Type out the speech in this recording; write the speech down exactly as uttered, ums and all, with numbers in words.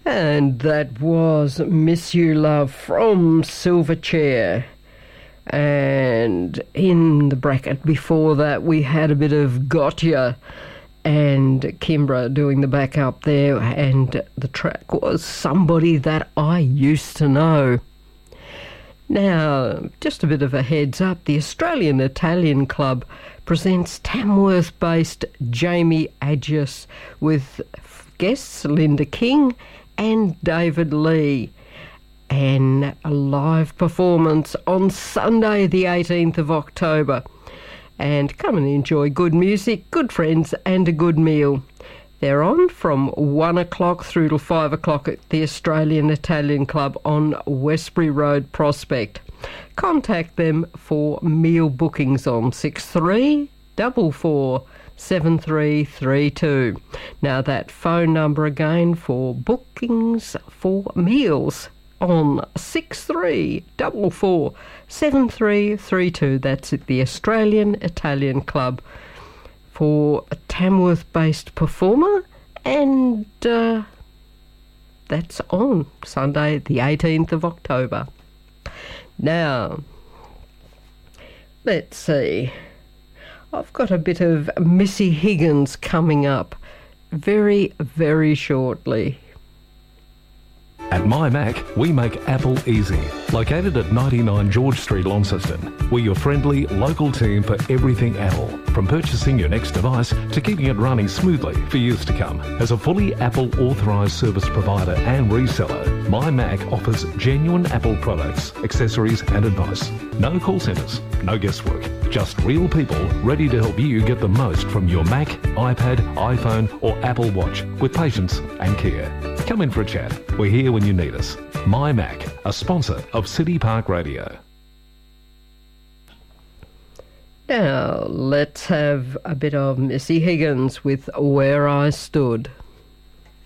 And that was Miss You Love from Silverchair. And in the bracket before that, we had a bit of Gotcha and Kimbra doing the backup there. And the track was Somebody That I Used to Know. Now, just a bit of a heads up, the Australian Italian Club presents Tamworth-based Jamie Adjus with guests Linda King and David Lee, and a live performance on Sunday the eighteenth of October. And come and enjoy good music, good friends and a good meal. They're on from one o'clock through till five o'clock at the Australian Italian Club on Westbury Road, Prospect. Contact them for meal bookings on six three four four seven three three two. Now that phone number again for bookings for meals on six three four four seven three three two. That's at the Australian Italian Club for a Tamworth-based performer, and uh, that's on Sunday the eighteenth of October. Now, let's see. I've got a bit of Missy Higgins coming up very, very shortly. At My Mac, we make Apple easy. Located at ninety-nine George Street, Launceston, we're your friendly, local team for everything Apple. From purchasing your next device to keeping it running smoothly for years to come. As a fully Apple authorised service provider and reseller, My Mac offers genuine Apple products, accessories and advice. No call centres, no guesswork. Just real people ready to help you get the most from your Mac, iPad, iPhone or Apple Watch with patience and care. Come in for a chat. We're here when you need us. My Mac, a sponsor of City Park Radio. Now, let's have a bit of Missy Higgins with Where I Stood.